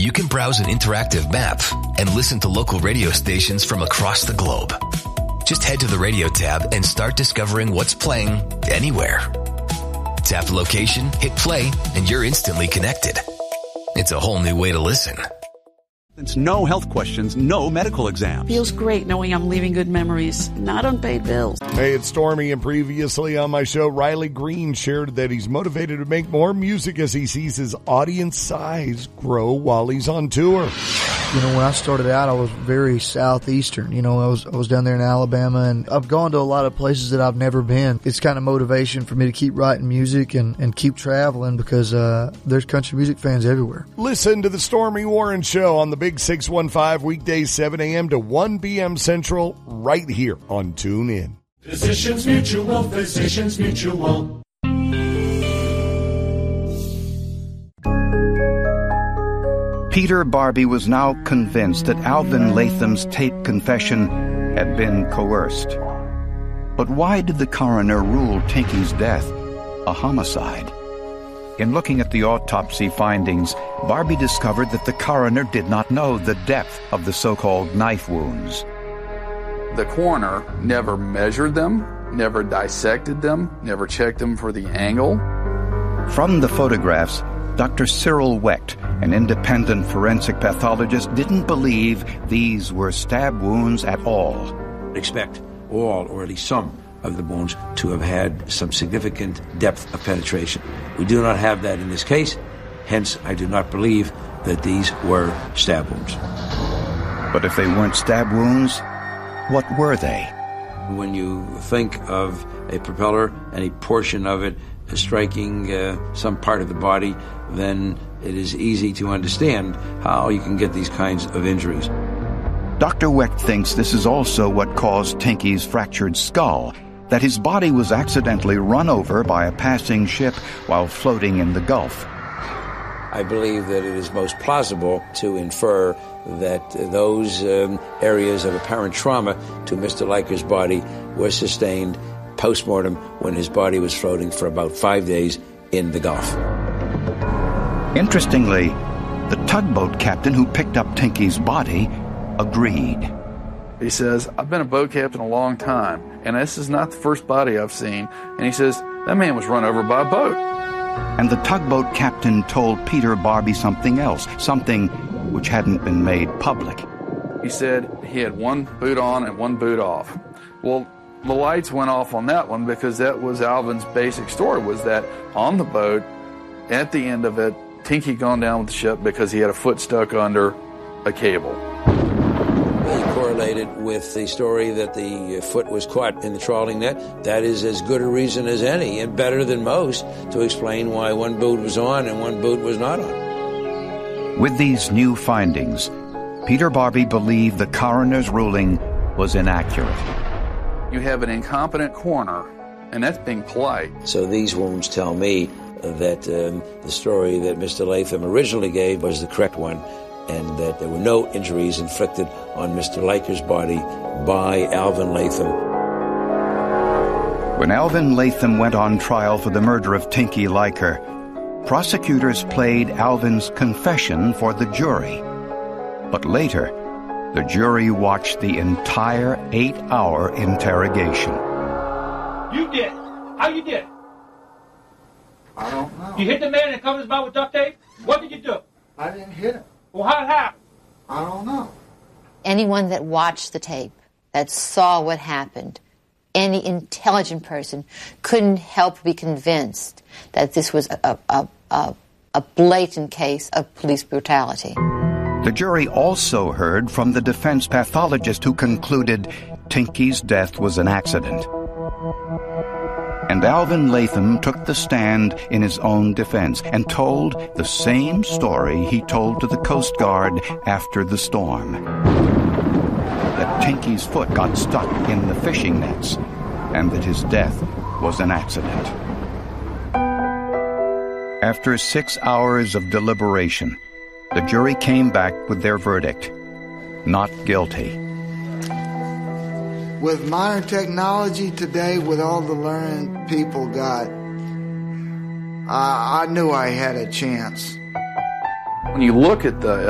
you can browse an interactive map and listen to local radio stations from across the globe. Just head to the radio tab and start discovering what's playing anywhere. Tap location, hit play, and you're instantly connected. It's a whole new way to listen. It's no health questions, no medical exams. Feels great knowing I'm leaving good memories, not unpaid bills. Hey, it's Stormy, and previously on my show, Riley Green shared that he's motivated to make more music as he sees his audience size grow while he's on tour. You know, when I started out, I was very southeastern. You know, I was down there in Alabama, and I've gone to a lot of places that I've never been. It's kind of motivation for me to keep writing music and keep traveling because there's country music fans everywhere. Listen to the Stormy Warren Show on the Big 615 weekdays 7 a.m. to 1 p.m. Central right here on TuneIn. Physicians Mutual, Physicians Mutual. Peter Barbie was now convinced that Alvin Latham's taped confession had been coerced. But why did the coroner rule Tinky's death a homicide? In looking at the autopsy findings, Barbie discovered that the coroner did not know the depth of the so-called knife wounds. The coroner never measured them, never dissected them, never checked them for the angle. From the photographs, Dr. Cyril Wecht, an independent forensic pathologist, didn't believe these were stab wounds at all. Expect all, or at least some, of the wounds to have had some significant depth of penetration. We do not have that in this case, hence I do not believe that these were stab wounds. But if they weren't stab wounds, what were they? When you think of a propeller, any portion of it striking some part of the body, then it is easy to understand how you can get these kinds of injuries. Dr. Wecht thinks this is also what caused Tinky's fractured skull, that his body was accidentally run over by a passing ship while floating in the Gulf. I believe that it is most plausible to infer that those areas of apparent trauma to Mr. Leiker's body were sustained post-mortem when his body was floating for about 5 days in the Gulf. Interestingly, the tugboat captain who picked up Tinky's body agreed. He says, I've been a boat captain a long time, and this is not the first body I've seen. And he says, that man was run over by a boat. And the tugboat captain told Peter Barbie something else, something which hadn't been made public. He said he had one boot on and one boot off. Well, the lights went off on that one because that was Alvin's basic story, was that on the boat, at the end of it, Tinky gone down with the ship because he had a foot stuck under a cable. He correlated with the story that the foot was caught in the trawling net. That is as good a reason as any, and better than most, to explain why one boot was on and one boot was not on. With these new findings, Peter Barbie believed the coroner's ruling was inaccurate. You have an incompetent coroner, and that's being polite. So these wounds tell me that the story that Mr. Latham originally gave was the correct one, and that there were no injuries inflicted on Mr. Leiker's body by Alvin Latham. When Alvin Latham went on trial for the murder of Tinky Leiker, prosecutors played Alvin's confession for the jury. But later, the jury watched the entire 8-hour interrogation. You did. How you did? I don't know. You hit the man and covered his mouth with duct tape? What did you do? I didn't hit him. Well, how it happened? I don't know. Anyone that watched the tape, that saw what happened, any intelligent person couldn't help but be convinced that this was a blatant case of police brutality. The jury also heard from the defense pathologist who concluded Tinky's death was an accident. And Alvin Latham took the stand in his own defense and told the same story he told to the Coast Guard after the storm. That Tinky's foot got stuck in the fishing nets and that his death was an accident. After 6 hours of deliberation, the jury came back with their verdict: not guilty. With modern technology today, with all the learning people got, I knew I had a chance. When you look at the